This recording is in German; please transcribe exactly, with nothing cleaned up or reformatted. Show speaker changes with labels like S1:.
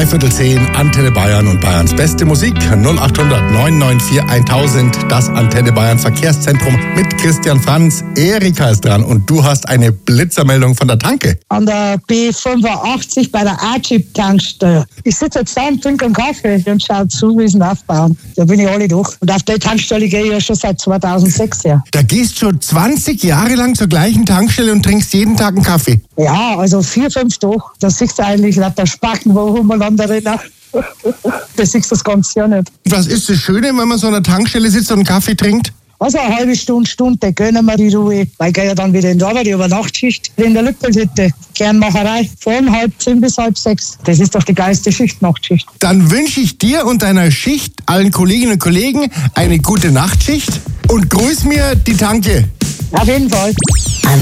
S1: Dreiviertel zehn, Antenne Bayern und Bayerns beste Musik. null acht hundert neun neun vier tausend, das Antenne Bayern Verkehrszentrum mit Christian Franz. Erika ist dran und du hast eine Blitzermeldung von der Tanke.
S2: An der B fünfundachtzig bei der A-Chip-Tankstelle. Ich sitze jetzt da und trinke einen Kaffee und schaue zu, wie sie ihn aufbauen. Da bin ich alle durch. Und auf der Tankstelle gehe ich ja schon seit zweitausendsechs her.
S1: Da gehst schon zwanzig Jahre lang zur gleichen Tankstelle und trinkst jeden Tag einen Kaffee.
S2: Ja, also vier, fünf doch. Da siehst du eigentlich lauter Spacken, wo umeinander rennen. Da siehst du das ganze Jahr nicht.
S1: Was ist das Schöne, wenn man so an der Tankstelle sitzt und einen Kaffee trinkt?
S2: Also eine halbe Stunde, Stunde gönnen wir die Ruhe. Weil ich gehe ja dann wieder in die Arbeit, über Nachtschicht in der Lüppelhütte. Kernmacherei von halb zehn bis halb sechs. Das ist doch die geilste Schicht, Nachtschicht.
S1: Dann wünsche ich dir und deiner Schicht, allen Kolleginnen und Kollegen, eine gute Nachtschicht und grüß mir die Tanke.
S2: Auf jeden Fall.